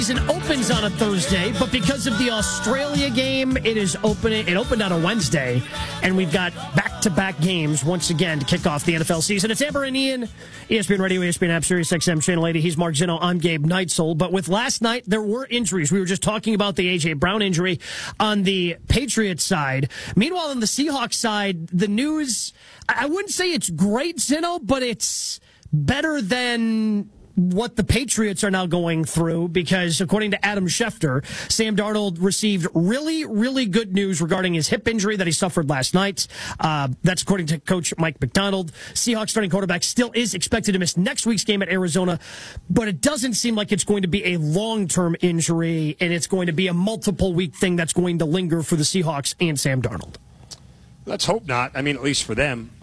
Season opens on a Thursday, but because of the Australia game, it is opening. It opened on a Wednesday, and we've got back-to-back games once again to kick off the NFL season. It's Amber and Ian, ESPN Radio, ESPN App, Sirius XM Channel 80. He's Mark Zinno. I'm Gabe Neitzel. But with last night, there were injuries. We were just talking about the A.J. Brown injury on the Patriots side. Meanwhile, on the Seahawks side, the news, I wouldn't say it's great, Zinno, but it's better than what the Patriots are now going through, because according to Adam Schefter, Sam Darnold received really, really good news regarding his hip injury that he suffered last night. That's according to Coach Mike Macdonald. Seahawks starting quarterback still is expected to miss next week's game at Arizona, but it doesn't seem like it's going to be a long-term injury, and it's going to be a multiple-week thing that's going to linger for the Seahawks and Sam Darnold. Let's hope not. I mean, at least for them.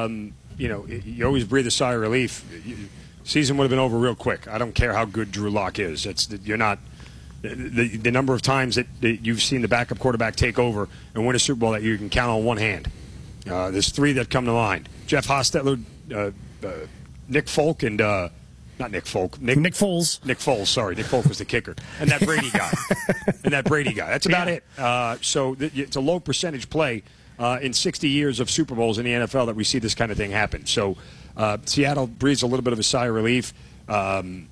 You always breathe a sigh of relief. Season would have been over real quick. I don't care how good Drew Lock is. You're not the number of times that you've seen the backup quarterback take over and win a Super Bowl that you can count on one hand. There's three that come to mind: Jeff Hostetler, Nick Folk, and not Nick Folk, Nick Foles. Nick Foles. Sorry, Nick Folk was the kicker, and that Brady guy. That's about it. So it's a low percentage play in 60 years of Super Bowls in the NFL that we see this kind of thing happen. So. Seattle breathes a little bit of a sigh of relief. I'm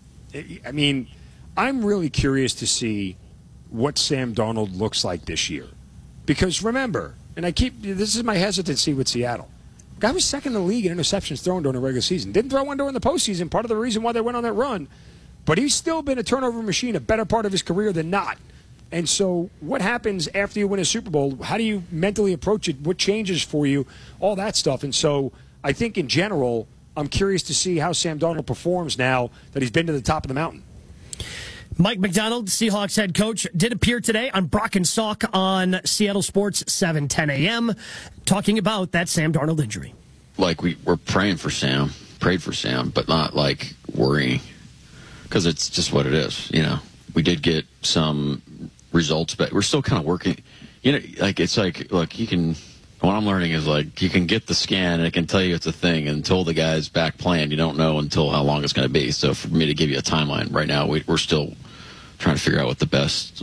really curious to see what Sam Darnold looks like this year. Because remember, this is my hesitancy with Seattle. Guy was second in the league in interceptions thrown during the regular season. Didn't throw one during the postseason, part of the reason why they went on that run. But he's still been a turnover machine a better part of his career than not. And so what happens after you win a Super Bowl? How do you mentally approach it? What changes for you? All that stuff. And so I think in general, I'm curious to see how Sam Darnold performs now that he's been to the top of the mountain. Mike Macdonald, Seahawks head coach, did appear today on Brock and Salk on Seattle Sports 7:10 a.m. talking about that Sam Darnold injury. Like we're praying for Sam, prayed for Sam, but not like worrying, because it's just what it is. We did get some results, but we're still kind of working. Look, you can. What I'm learning is, you can get the scan and it can tell you it's a thing. Until the guy's back playing, you don't know until how long it's going to be. So for me to give you a timeline right now, we're still trying to figure out what the best,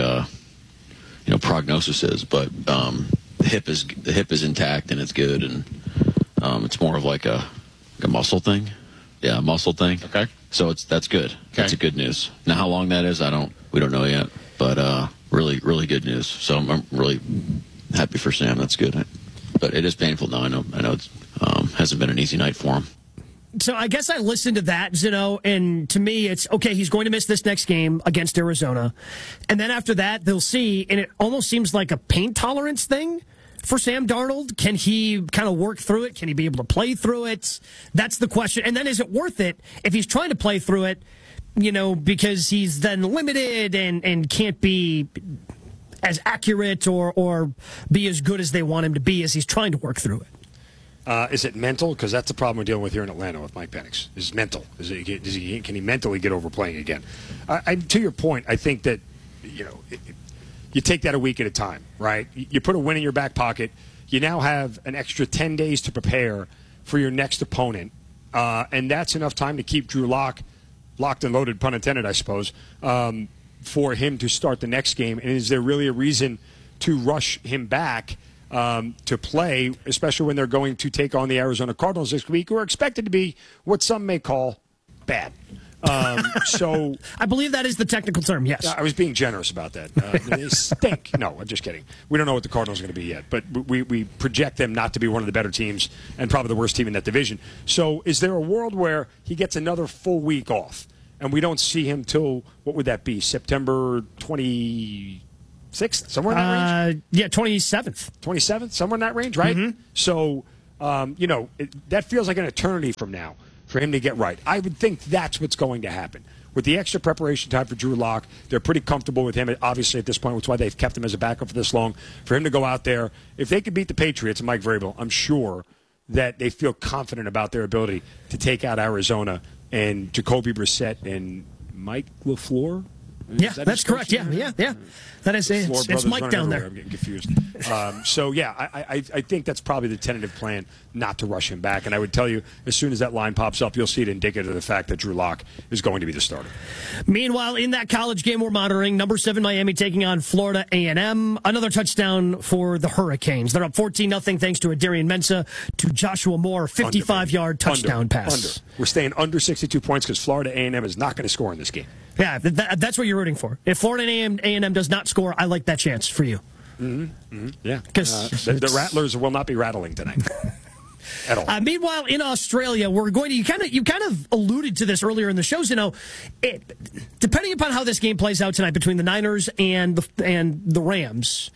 prognosis is. But the hip is intact and it's good, and it's more of like a muscle thing. Yeah, a muscle thing. Okay. So that's good. Okay. That's a good news. Now, how long that is, we don't know yet. But really, really good news. So I'm really happy for Sam. That's good. But it is painful now. I know it hasn't been an easy night for him. So I guess I listened to that, Zinno, and to me it's, okay, he's going to miss this next game against Arizona. And then after that, they'll see, and it almost seems like a pain tolerance thing for Sam Darnold. Can he kind of work through it? Can he be able to play through it? That's the question. And then is it worth it if he's trying to play through it, because he's then limited and can't be as accurate or be as good as they want him to be as he's trying to work through it? Is it mental? Because that's the problem we're dealing with here in Atlanta with Mike Penix. Is mental. Can he mentally get over playing again? To your point, I think that you take that a week at a time, right? You put a win in your back pocket. You now have an extra 10 days to prepare for your next opponent, and that's enough time to keep Drew Lock locked and loaded, pun intended, I suppose, for him to start the next game. And is there really a reason to rush him back to play, especially when they're going to take on the Arizona Cardinals this week, who are expected to be what some may call bad? So I believe that is the technical term, yes. I was being generous about that. They stink. No, I'm just kidding. We don't know what the Cardinals are going to be yet, but we project them not to be one of the better teams and probably the worst team in that division. So is there a world where he gets another full week off and we don't see him till, what would that be, September 26th? Somewhere in that range? Yeah, 27th. 27th? Somewhere in that range, right? Mm-hmm. So, that feels like an eternity from now for him to get right. I would think that's what's going to happen. With the extra preparation time for Drew Lock, they're pretty comfortable with him, obviously, at this point, which is why they've kept him as a backup for this long. For him to go out there, if they could beat the Patriots and Mike Vrabel, I'm sure that they feel confident about their ability to take out Arizona and Jacoby Brissett and Mike LaFleur. Yeah, that's correct. Yeah. That is it's Mike down there. I'm getting confused. I think that's probably the tentative plan, not to rush him back. And I would tell you, as soon as that line pops up, you'll see it indicative of the fact that Drew Lock is going to be the starter. Meanwhile, in that college game we're monitoring, number 7 Miami taking on Florida A&M. Another touchdown for the Hurricanes. They're up 14-0 thanks to a Darian Mensah to Joshua Moore, 55-yard touchdown pass. We're staying under 62 points because Florida A&M is not going to score in this game. Yeah, that's what you're rooting for. If Florida A&M does not score, I like that chance for you. Yeah, because the Rattlers will not be rattling tonight. At all. Meanwhile, in Australia, we're going to you kind of alluded to this earlier in the shows. Depending upon how this game plays out tonight between the Niners and the Rams.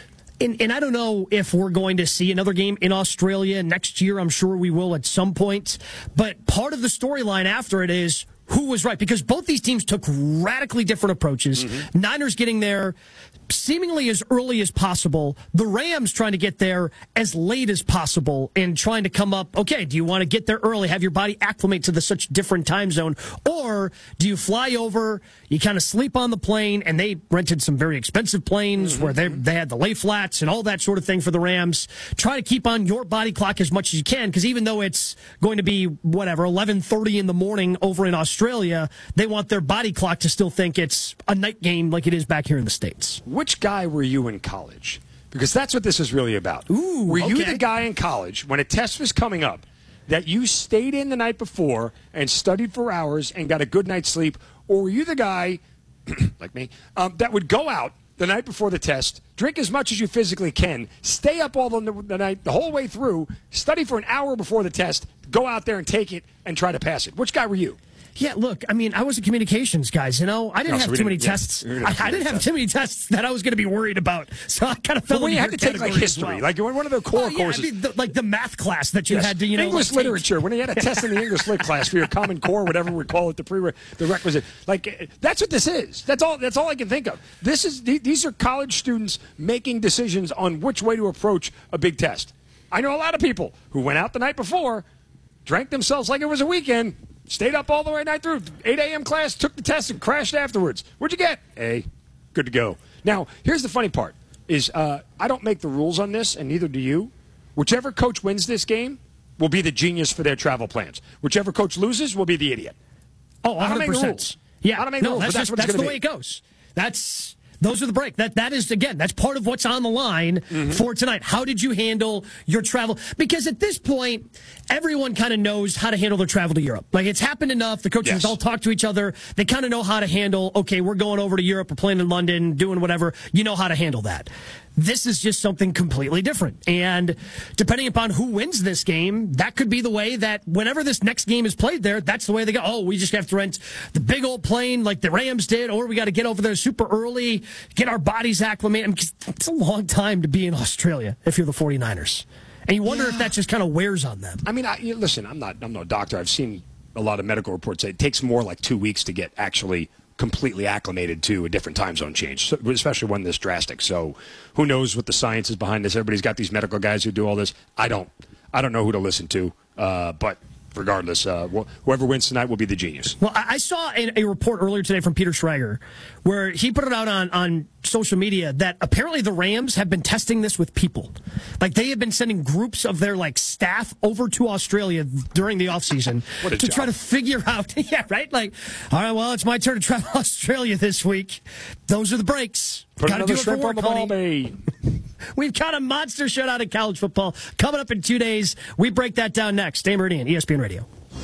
And I don't know if we're going to see another game in Australia next year. I'm sure we will at some point. But part of the storyline after it is who was right, because both these teams took radically different approaches. Niners getting there seemingly as early as possible. The Rams trying to get there as late as possible and trying to come up, okay, do you want to get there early, have your body acclimate to such different time zone, or do you fly over, you kind of sleep on the plane, and they rented some very expensive planes where they had the lay flats and all that sort of thing for the Rams. Try to keep on your body clock as much as you can, because even though it's going to be, 11:30 in the morning over in Australia, they want their body clock to still think it's a night game like it is back here in the States. Which guy were you in college? Because that's what this is really about. Were you the guy in college when a test was coming up that you stayed in the night before and studied for hours and got a good night's sleep? Or were you the guy, like me, that would go out the night before the test, drink as much as you physically can, stay up all the night, the whole way through, study for an hour before the test, go out there and take it and try to pass it? Which guy were you? Yeah, look, I was a communications guy, I didn't have too many tests. I didn't have too many tests that I was going to be worried about, so I kind of felt when you had to take like history, like one of the core courses, like the math class that you had to, English literature. When you had a test in the English lit class for your Common Core, whatever we call it, the requisite. Like that's what this is. That's all I can think of. These are college students making decisions on which way to approach a big test. I know a lot of people who went out the night before, drank themselves like it was a weekend. Stayed up all the way night through. 8 a.m. class, took the test, and crashed afterwards. What'd you get? A. Good to go. Now, here's the funny part, is I don't make the rules on this, and neither do you. Whichever coach wins this game will be the genius for their travel plans. Whichever coach loses will be the idiot. Oh, 100%. I don't make the rules. Yeah. I don't make the rules, but that's what it's going to be. That's the way it goes. Those are the break. That is, again, that's part of what's on the line for tonight. How did you handle your travel? Because at this point, everyone kind of knows how to handle their travel to Europe. Like, it's happened enough. The coaches all talk to each other. They kind of know how to handle, okay, we're going over to Europe, we're playing in London, doing whatever. You know how to handle that. This is just something completely different. And depending upon who wins this game, that could be the way that whenever this next game is played there, that's the way they go. Oh, we just have to rent the big old plane like the Rams did, or we got to get over there super early, get our bodies acclimated. It's a long time to be in Australia if you're the 49ers. And you wonder if that just kind of wears on them. I mean, listen, I'm no doctor. I've seen a lot of medical reports say it takes more like 2 weeks to get actually completely acclimated to a different time zone change, especially one this drastic. So who knows what the science is behind this? Everybody's got these medical guys who do all this. I don't know who to listen to, but regardless, whoever wins tonight will be the genius. Well, I saw a report earlier today from Peter Schrager where he put it out on social media that apparently the Rams have been testing this with people. Like, they have been sending groups of their staff over to Australia during the offseason to try to figure out, yeah, right? Like, all right, well, it's my turn to travel to Australia this week. Those are the breaks. Put another shrimp on the ball, babe. We've got a monster shutout of college football coming up in 2 days. We break that down next. Dan Meridian, ESPN Radio.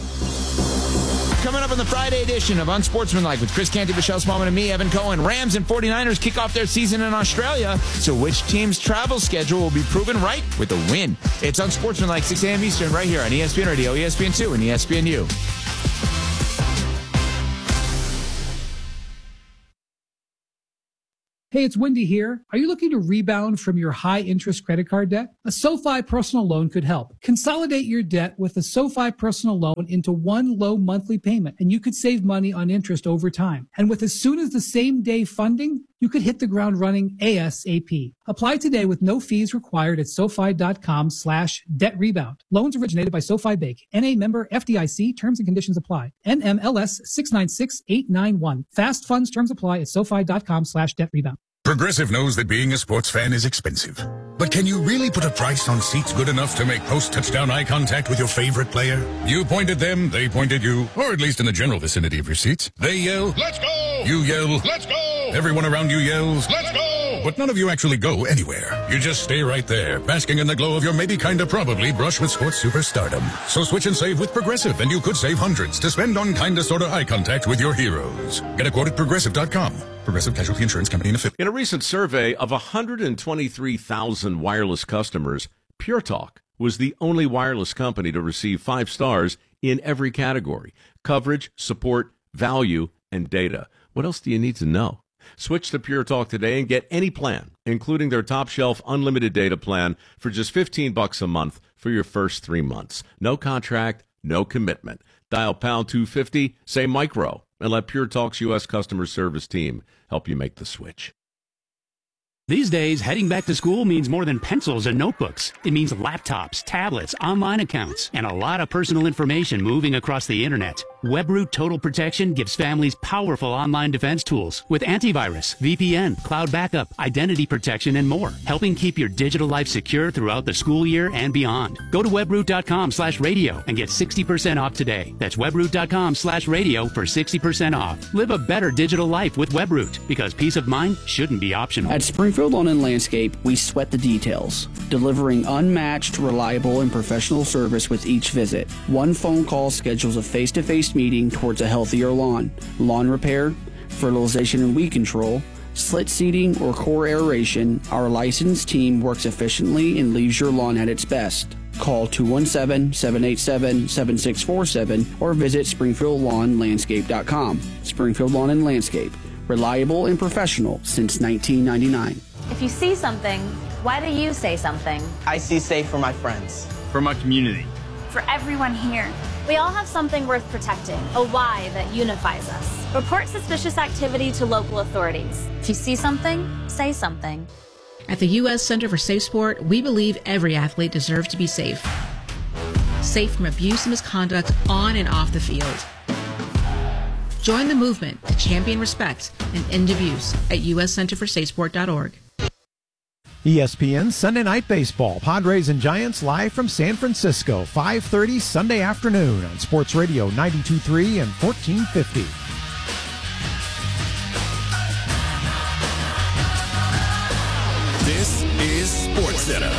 Coming up on the Friday edition of Unsportsmanlike with Chris Canty, Michelle Smallman, and me, Evan Cohen. Rams and 49ers kick off their season in Australia. So which team's travel schedule will be proven right with a win? It's Unsportsmanlike, 6 a.m. Eastern, right here on ESPN Radio, ESPN2, and ESPNU. Hey, it's Wendy here. Are you looking to rebound from your high-interest credit card debt? A SoFi personal loan could help. Consolidate your debt with a SoFi personal loan into one low monthly payment, and you could save money on interest over time. And with as soon as the same day funding, you could hit the ground running ASAP. Apply today with no fees required at SoFi.com/debt rebound. Loans originated by SoFi Bank. NA member FDIC. Terms and conditions apply. NMLS 696891. Fast funds terms apply at SoFi.com/debt rebound. Progressive knows that being a sports fan is expensive. But can you really put a price on seats good enough to make post-touchdown eye contact with your favorite player? You point at them, they point at you, or at least in the general vicinity of your seats. They yell, "Let's go!" You yell, "Let's go!" Everyone around you yells, "Let's go!" But none of you actually go anywhere. You just stay right there, basking in the glow of your maybe kinda probably brush with sports superstardom. So switch and save with Progressive, and you could save hundreds to spend on kinda sorta eye contact with your heroes. Get a quote at Progressive.com. Progressive Casualty Insurance Company and affiliates. In a recent survey of 123,000 wireless customers, Pure Talk was the only wireless company to receive 5 stars in every category: coverage, support, value, and data. What else do you need to know? Switch to Pure Talk today and get any plan, including their top shelf unlimited data plan, for just $15 a month for your first 3 months. No contract, no commitment. Dial pound 250, say micro, and let Pure Talk's U.S. customer service team help you make the switch. These days, heading back to school means more than pencils and notebooks. It means laptops, tablets, online accounts, and a lot of personal information moving across the internet. WebRoot Total Protection gives families powerful online defense tools with antivirus, VPN, cloud backup, identity protection, and more, helping keep your digital life secure throughout the school year and beyond. Go to webroot.com/radio and get 60% off today. That's webroot.com/radio for 60% off. Live a better digital life with WebRoot, because peace of mind shouldn't be optional. At Springfield Lawn and Landscape, we sweat the details, delivering unmatched, reliable, and professional service with each visit. One phone call schedules a face-to-face meeting towards a healthier lawn. Lawn repair, fertilization and weed control, slit seeding, or core aeration, our licensed team works efficiently and leaves your lawn at its best. Call 217-787-7647 or visit SpringfieldLawnLandscape.com. Springfield Lawn and Landscape, reliable and professional since 1999. If you see something, why do you say something? I see safe for my friends. For my community. For everyone here. We all have something worth protecting, a why that unifies us. Report suspicious activity to local authorities. If you see something, say something. At the U.S. Center for Safe Sport, we believe every athlete deserves to be safe. Safe from abuse and misconduct on and off the field. Join the movement to champion respect and end abuse at uscenterforsafesport.org. ESPN Sunday Night Baseball. Padres and Giants live from San Francisco, 5:30 Sunday afternoon on Sports Radio 92.3 and 1450. This is SportsCenter.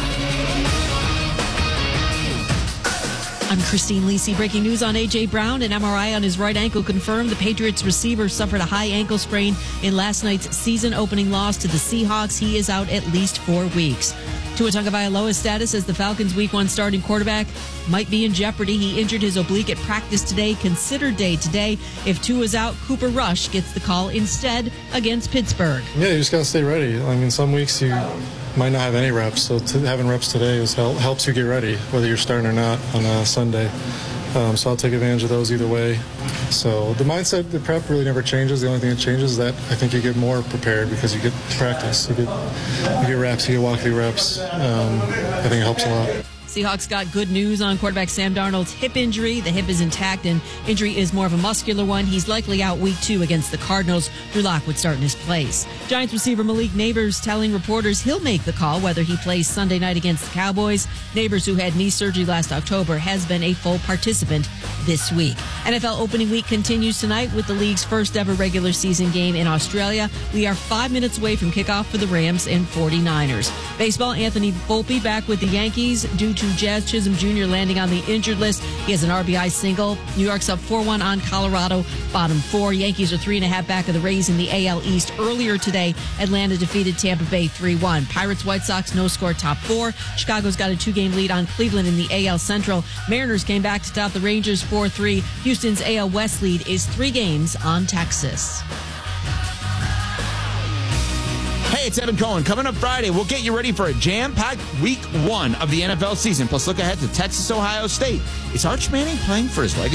I'm Christine Lisi. Breaking news on A.J. Brown. An MRI on his right ankle confirmed the Patriots receiver suffered a high ankle sprain in last night's season-opening loss to the Seahawks. He is out at least 4 weeks. Tua Tagovailoa's status as the Falcons' Week 1 starting quarterback might be in jeopardy. He injured his oblique at practice today, considered day today. If Tua's out, Cooper Rush gets the call instead against Pittsburgh. Yeah, you just got to stay ready. I mean, some weeks you might not have any reps, so having reps today helps you get ready, whether you're starting or not on Sunday. So I'll take advantage of those either way. So the mindset, the prep really never changes. The only thing that changes is that I think you get more prepared because you get practice. You get reps, you get walk-through reps. I think it helps a lot. Seahawks got good news on quarterback Sam Darnold's hip injury. The hip is intact, and injury is more of a muscular one. He's likely out Week 2 against the Cardinals. Drew Lock would start in his place. Giants receiver Malik Neighbors telling reporters he'll make the call whether he plays Sunday night against the Cowboys. Neighbors, who had knee surgery last October, has been a full participant this week. NFL opening week continues tonight with the league's first ever regular season game in Australia. We are 5 minutes away from kickoff for the Rams and 49ers. Baseball, Anthony Volpe back with the Yankees due to Jazz Chisholm Jr. landing on the injured list. He has an RBI single. New York's up 4-1 on Colorado, bottom 4. Yankees are 3.5 back of the Rays in the AL East. Earlier today, Atlanta defeated Tampa Bay 3-1. Pirates, White Sox, no score, top 4. Chicago's got a 2-game lead on Cleveland in the AL Central. Mariners came back to top the Rangers 4-3. Houston's AL West lead is 3 games on Texas. Hey, it's Evan Cohen. Coming up Friday, we'll get you ready for a jam-packed Week 1 of the NFL season. Plus, look ahead to Texas, Ohio State. Is Arch Manning playing for his legacy?